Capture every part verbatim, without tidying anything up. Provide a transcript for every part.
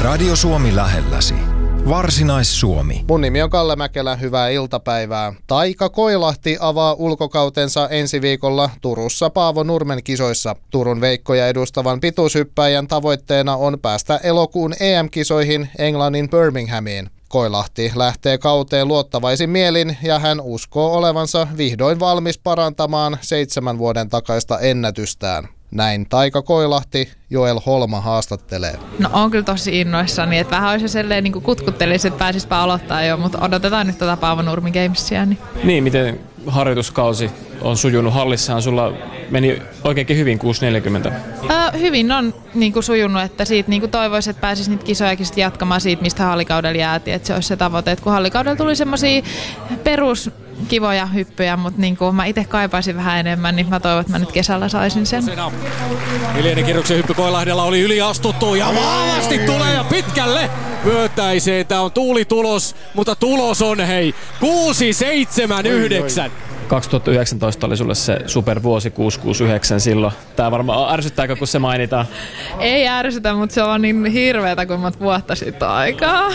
Radio Suomi lähelläsi. Varsinais-Suomi. Mun nimi on Kalle Mäkelä, hyvää iltapäivää. Taika Koilahti avaa ulkokautensa ensi viikolla Turussa Paavo Nurmen kisoissa. Turun Veikkoja edustavan pituushyppäjän tavoitteena on päästä elokuun E M-kisoihin Englannin Birminghamiin. Koilahti lähtee kauteen luottavaisin mielin ja hän uskoo olevansa vihdoin valmis parantamaan seitsemän vuoden takaista ennätystään. Näin Taika Koilahti, Joel Holma haastattelee. No on kyllä tosi innoissani, että vähän olisi silleen niin kutkuttelisi, että pääsispä aloittaa jo, mutta odotetaan nyt tätä Paavo Nurmi Gamesia. Niin. niin, miten harjoituskausi on sujunut hallissahan? Sulla meni oikeinkin hyvin kuusi neljäkymmentä. Öö, hyvin on niin kuin sujunut, että siitä niin kuin toivoisi, että pääsisi niitä kisojakin jatkamaan siitä, mistä hallikaudella jäätiin. Että se olisi se tavoite, että kun hallikaudella tuli semmoisia peruskivoja hyppyjä, mutta niin kuin mä itse kaipaisin vähän enemmän, niin mä toivon, että mä nyt kesällä saisin sen. Hiljainen kierroksen hyppy Koilahdella oli yliastuttu ja vahvasti tulee ja pitkälle myötäiseen. Tää on tuulitulos, mutta tulos on hei kuusi seitsemän yhdeksän. kaksituhattayhdeksäntoista oli sulle se supervuosi kuusi kuusi yhdeksän silloin. Tää varmaan ärsyttääkö, kun se mainitaan? Ei ärsytä, mutta se on niin hirveetä, kun monta vuotta sitten aikaa.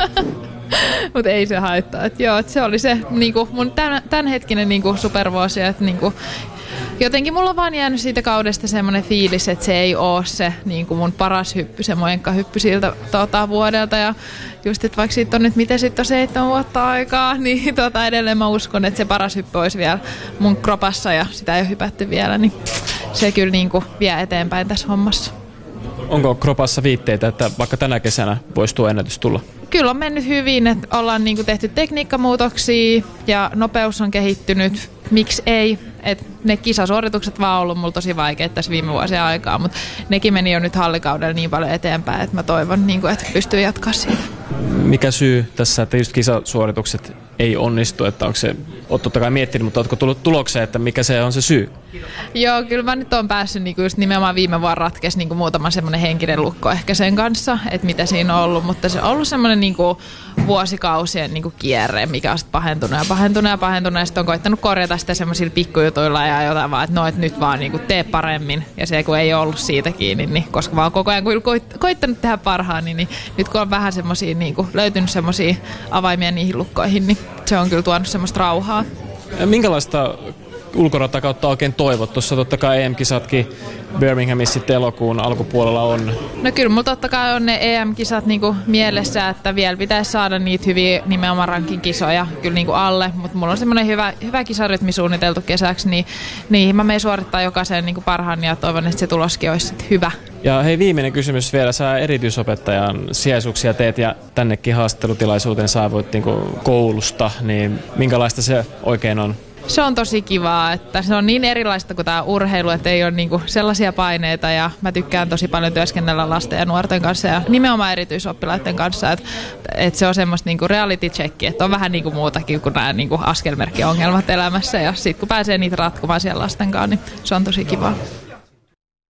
Mutta ei se haittaa. Et joo, et se oli se niinku, mun tän, tämänhetkinen niinku, supervuosi. Et, niinku, jotenkin mulla on vaan jäänyt siitä kaudesta semmoinen fiilis, että se ei oo se niinku, mun paras hyppy, se moenkkahyppy siltä tota, vuodelta. Ja just, että vaikka siitä on nyt miten sitten on seitsemän vuotta aikaa, niin tota, edelleen mä uskon, että se paras hyppy olisi vielä mun kropassa ja sitä ei ole hypätty vielä. Niin se kyllä niinku, vie eteenpäin tässä hommassa. Onko kropassa viitteitä, että vaikka tänä kesänä voisi tuo ennätys tulla? Kyllä on mennyt hyvin, että ollaan niinku tehty tekniikkamuutoksia ja nopeus on kehittynyt. Miksi ei? Et ne kisasuoritukset vaan on ollut mulla tosi vaikeita tässä viime vuosien aikaa, mutta nekin meni jo nyt hallikaudella niin paljon eteenpäin, että mä toivon, niinku, että pystyy jatkaa siitä. Mikä syy tässä, että just kisasuoritukset ei onnistu, että onko se, oot totta kai miettinyt, mutta ootko tullut tulokseen, että mikä se on se syy? Joo, kyllä mä nyt oon päässyt niinku just nimenomaan viime vuonna ratkesi niinku muutama semmoinen henkinen lukko ehkä sen kanssa, että mitä siinä on ollut, mutta se on ollut semmoinen niinku vuosikausien niinku kierre, mikä on sitten pahentunut ja pahentunut ja pahentunut ja sitten on koittanut korjata sitä semmoisilla pikkujutuilla ja jotain vaan, että no, et nyt vaan niinku tee paremmin ja se kun ei ollut siitä kiinni, niin koska vaan koko ajan kun koittanut tehdä parhaan, niin, niin nyt kun on vähän semmoisia niinku löytynyt semmoisia avaimia niihin lukkoihin, niin se on kyllä tuonut semmoista rauhaa. Minkälaista ulkoratakautta oikein toivot? Tuossa totta kai E M-kisatkin Birminghamissa sitten elokuun alkupuolella on. No kyllä, mulla totta kai on ne E M-kisat niinku mielessä, että vielä pitäisi saada niitä hyviä nimenomaan rankin kisoja kyllä niinku alle, mutta mulla on semmoinen hyvä, hyvä kisarytmi suunniteltu kesäksi, niin niihin mä menen suorittaa jokaisen niinku parhaan ja toivon, että se tuloskin olisi hyvä. Ja hei, viimeinen kysymys vielä. Sä erityisopettajan sijaisuuksia teet ja tännekin haastattelutilaisuuteen saavuit niinku koulusta, niin minkälaista se oikein on? Se on tosi kivaa, että se on niin erilaista kuin tämä urheilu, että ei ole niinku sellaisia paineita ja mä tykkään tosi paljon työskennellä lasten ja nuorten kanssa ja nimenomaan erityisoppilaiden kanssa, että, että se on semmoista niinku reality check, että on vähän niinku muutakin kuin nämä niinku askelmerkkiongelmat elämässä ja sitten kun pääsee niitä ratkomaan siellä lasten kanssa, niin se on tosi kivaa.